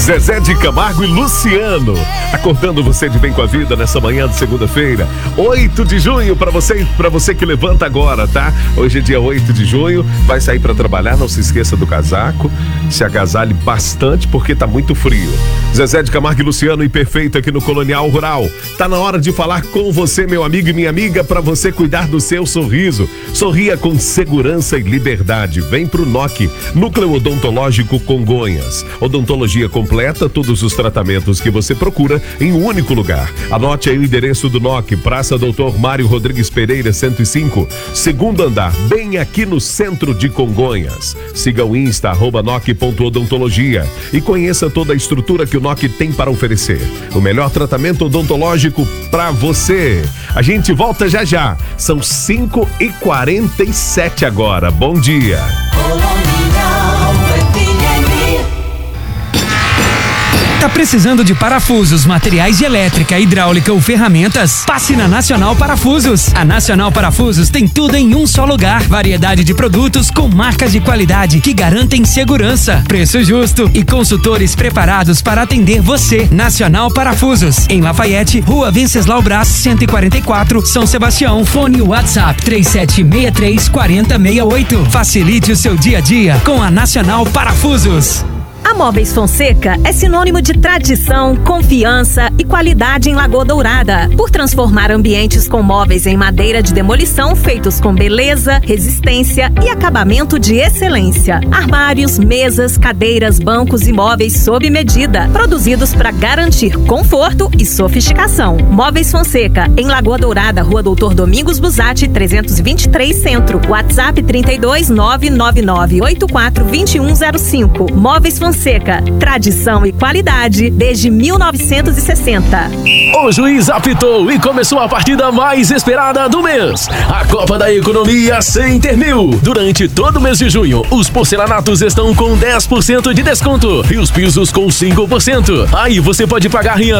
Zezé de Camargo e Luciano, acordando você de bem com a vida nessa manhã de segunda-feira, 8 de junho, para você que levanta agora, tá? Hoje é dia 8 de junho, vai sair para trabalhar, não se esqueça do casaco, se agasalhe bastante porque tá muito frio. Zezé de Camargo e Luciano e Perfeito aqui no Colonial Rural. Tá na hora de falar com você, meu amigo e minha amiga, para você cuidar do seu sorriso. Sorria com segurança e liberdade. Vem pro NOC, Núcleo Odontológico Congonhas. Odontologia completa, todos os tratamentos que você procura em um único lugar. Anote aí o endereço do NOC, Praça Doutor Mário Rodrigues Pereira, 105, segundo andar, bem aqui no centro de Congonhas. Siga o Insta, @noc.odontologia e conheça toda a estrutura que o NOC tem para oferecer. O melhor tratamento odontológico para você. A gente volta já já. São 5h47 agora. Bom dia. Tá precisando de parafusos, materiais de elétrica, hidráulica ou ferramentas? Passe na Nacional Parafusos. A Nacional Parafusos tem tudo em um só lugar. Variedade de produtos com marcas de qualidade que garantem segurança, preço justo e consultores preparados para atender você. Nacional Parafusos, em Lafayette, Rua Venceslau Braz, 144, São Sebastião. Fone WhatsApp 3763-4068. Facilite o seu dia a dia com a Nacional Parafusos. A Móveis Fonseca é sinônimo de tradição, confiança e qualidade em Lagoa Dourada. Por transformar ambientes com móveis em madeira de demolição feitos com beleza, resistência e acabamento de excelência. Armários, mesas, cadeiras, bancos e móveis sob medida, produzidos para garantir conforto e sofisticação. Móveis Fonseca, em Lagoa Dourada, Rua Doutor Domingos Busatti, 323 Centro. WhatsApp 32 999 84 2105. Móveis Fonseca, tradição e qualidade desde 1960. O juiz apitou e começou a partida mais esperada do mês. A Copa da Economia Center Mil. Durante todo o mês de junho, os porcelanatos estão com 10% de desconto e os pisos com 5%. Aí você pode pagar em